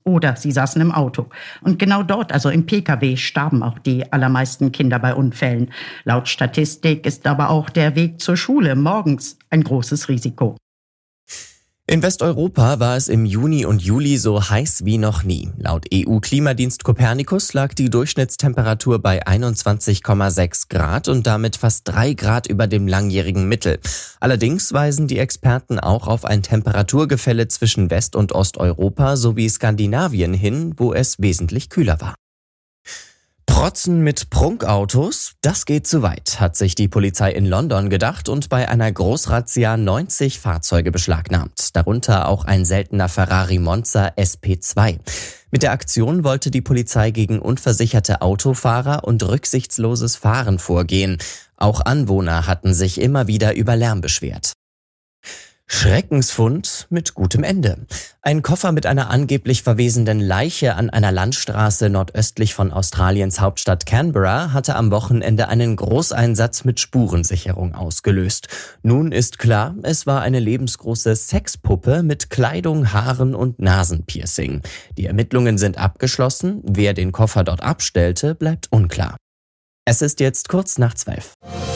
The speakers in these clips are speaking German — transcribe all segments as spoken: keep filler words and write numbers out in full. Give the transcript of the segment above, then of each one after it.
oder sie saßen im Auto. Und genau dort, also im Pkw, starben auch die allermeisten Kinder bei Unfällen. Laut Statistik ist aber auch der Weg zur Schule morgens ein großes Risiko. In Westeuropa war es im Juni und Juli so heiß wie noch nie. Laut E U-Klimadienst Copernicus lag die Durchschnittstemperatur bei einundzwanzig Komma sechs Grad und damit fast drei Grad über dem langjährigen Mittel. Allerdings weisen die Experten auch auf ein Temperaturgefälle zwischen West- und Osteuropa sowie Skandinavien hin, wo es wesentlich kühler war. Protzen mit Prunkautos? Das geht zu weit, hat sich die Polizei in London gedacht und bei einer Großrazzia neunzig Fahrzeuge beschlagnahmt. Darunter auch ein seltener Ferrari Monza S P zwei. Mit der Aktion wollte die Polizei gegen unversicherte Autofahrer und rücksichtsloses Fahren vorgehen. Auch Anwohner hatten sich immer wieder über Lärm beschwert. Schreckensfund mit gutem Ende. Ein Koffer mit einer angeblich verwesenden Leiche an einer Landstraße nordöstlich von Australiens Hauptstadt Canberra hatte am Wochenende einen Großeinsatz mit Spurensicherung ausgelöst. Nun ist klar, es war eine lebensgroße Sexpuppe mit Kleidung, Haaren und Nasenpiercing. Die Ermittlungen sind abgeschlossen. Wer den Koffer dort abstellte, bleibt unklar. Es ist jetzt kurz nach zwölf.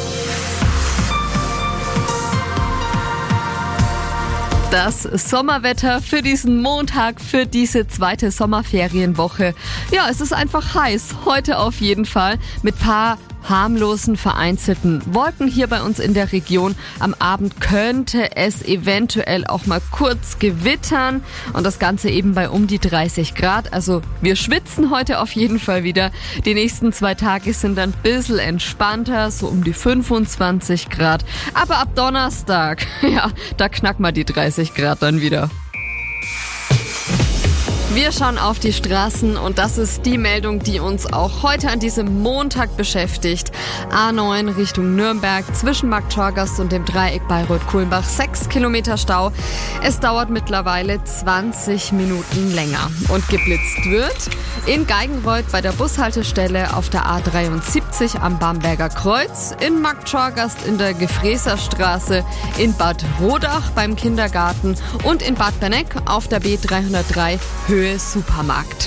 Das Sommerwetter für diesen Montag, für diese zweite Sommerferienwoche. Ja, es ist einfach heiß. Heute auf jeden Fall mit paar harmlosen, vereinzelten Wolken hier bei uns in der Region. Am Abend könnte es eventuell auch mal kurz gewittern und das Ganze eben bei um die dreißig Grad. Also wir schwitzen heute auf jeden Fall wieder. Die nächsten zwei Tage sind dann ein bisschen entspannter, so um die fünfundzwanzig Grad. Aber ab Donnerstag, ja, da knacken wir die dreißig Grad dann wieder. Wir schauen auf die Straßen und das ist die Meldung, die uns auch heute an diesem Montag beschäftigt. A neun Richtung Nürnberg zwischen Marktschorgast und dem Dreieck Bayreuth-Kulmbach. Sechs Kilometer Stau. Es dauert mittlerweile zwanzig Minuten länger. Und geblitzt wird in Geigenreuth bei der Bushaltestelle auf der A dreiundsiebzig am Bamberger Kreuz, in Marktschorgast in der Gefräßerstraße, in Bad Rodach beim Kindergarten und in Bad Berneck auf der B dreihundertdrei Höhe Supermarkt.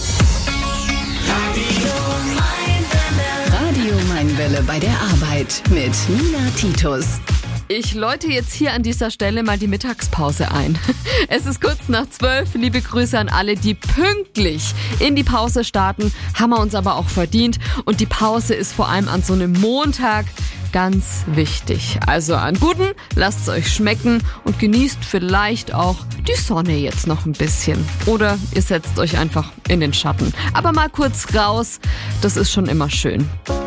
Radio Mainwelle bei der Arbeit mit Nina Titus. Ich läute jetzt hier an dieser Stelle mal die Mittagspause ein. Es ist kurz nach zwölf. Liebe Grüße an alle, die pünktlich in die Pause starten. Haben wir uns aber auch verdient. Und die Pause ist vor allem an so einem Montag ganz wichtig. Also an guten, lasst es euch schmecken und genießt vielleicht auch die Sonne jetzt noch ein bisschen. Oder ihr setzt euch einfach in den Schatten. Aber mal kurz raus, das ist schon immer schön.